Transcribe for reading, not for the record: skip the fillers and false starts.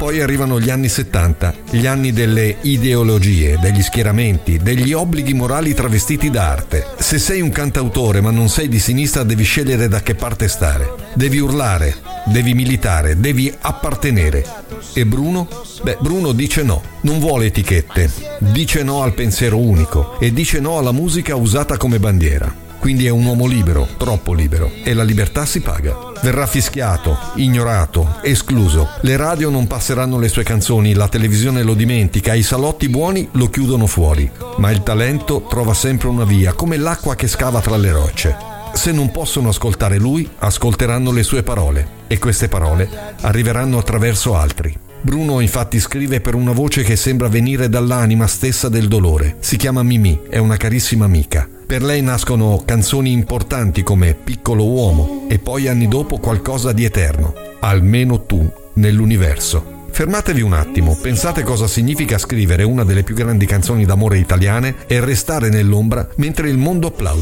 Poi arrivano gli anni 70, gli anni delle ideologie, degli schieramenti, degli obblighi morali travestiti d'arte. Se sei un cantautore ma non sei di sinistra, devi scegliere da che parte stare. Devi urlare, devi militare, devi appartenere. E Bruno? Bruno dice no, non vuole etichette, dice no al pensiero unico e dice no alla musica usata come bandiera. Quindi è un uomo libero, troppo libero, e la libertà si paga. Verrà fischiato, ignorato, escluso. Le radio non passeranno le sue canzoni, la televisione lo dimentica, i salotti buoni lo chiudono fuori. Ma il talento trova sempre una via, come l'acqua che scava tra le rocce. Se non possono ascoltare lui, ascolteranno le sue parole, e queste parole arriveranno attraverso altri. Bruno infatti scrive per una voce che sembra venire dall'anima stessa del dolore. Si chiama Mimì, è una carissima amica. Per lei nascono canzoni importanti come Piccolo uomo e poi anni dopo qualcosa di eterno, Almeno tu nell'universo. Fermatevi un attimo, pensate cosa significa scrivere una delle più grandi canzoni d'amore italiane e restare nell'ombra mentre il mondo applaude.